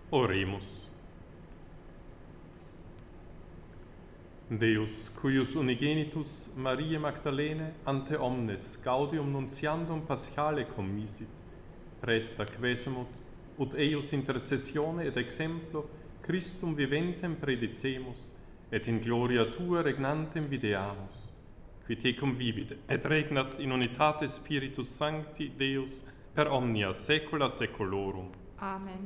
Oremus. Deus, cuius unigenitus Mariae Magdalene ante omnes gaudium nuntiandum paschale commisit, presta quesumut, ut eius intercessione et exemplo Christum viventem predicemus, et in gloria Tua regnantem videamus, qui tecum vivit et regnat in unitate Spiritus Sancti Deus per omnia saecula saeculorum. Amen.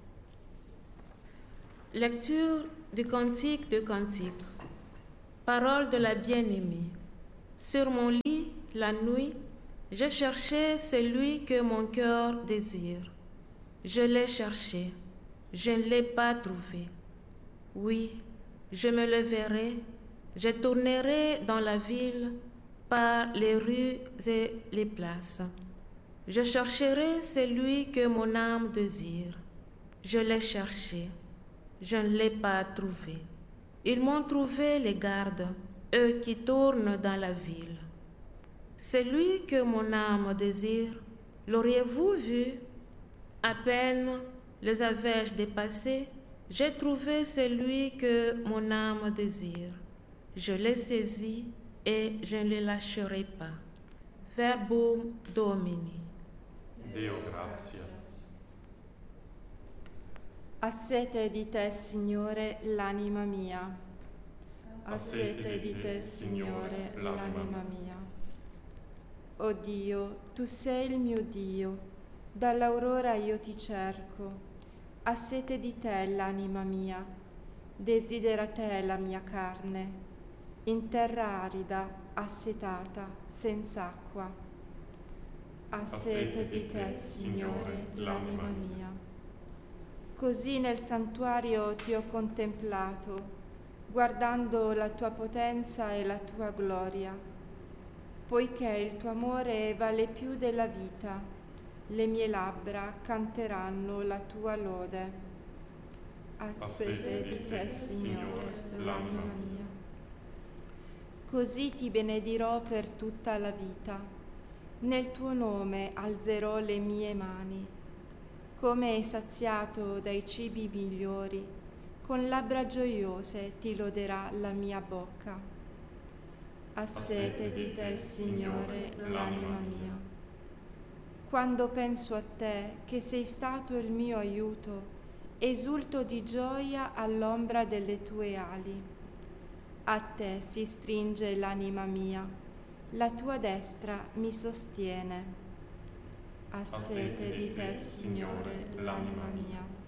Lecture du Cantique de Cantique. Parole de la bien-aimée. Sur mon lit, la nuit, je cherchais celui que mon cœur désire. Je l'ai cherché, je ne l'ai pas trouvé. Oui, je me leverai, je tournerai dans la ville, par les rues et les places. Je chercherai celui que mon âme désire. Je l'ai cherché, je ne l'ai pas trouvé. Ils m'ont trouvé les gardes, eux qui tournent dans la ville. Celui que mon âme désire, l'auriez-vous vu? À peine les avais-je dépassés, j'ai trouvé celui que mon âme désire. Je l'ai saisi et je ne le lâcherai pas. Verbum Domini. Deo gratias. Ha sete di te, Signore, l'anima mia. Ha sete di te, Signore, l'anima mia. O Dio, tu sei il mio Dio, dall'aurora io ti cerco. Ha sete di te l'anima mia, desidera te la mia carne, in terra arida, assetata, senza acqua. Ha sete di te, Signore, l'anima mia. Così nel santuario ti ho contemplato, guardando la tua potenza e la tua gloria, poiché il tuo amore vale più della vita, le mie labbra canteranno la tua lode. Ha sete di te, Signore, l'anima mia. Così ti benedirò per tutta la vita, nel tuo nome alzerò le mie mani. Come saziato dai cibi migliori, con labbra gioiose ti loderà la mia bocca. Ha sete di te, Signore, l'anima mia. Quando penso a te, che sei stato il mio aiuto, esulto di gioia all'ombra delle tue ali. A te si stringe l'anima mia, la tua destra mi sostiene. Ha sete di te, Signore, l'anima mia.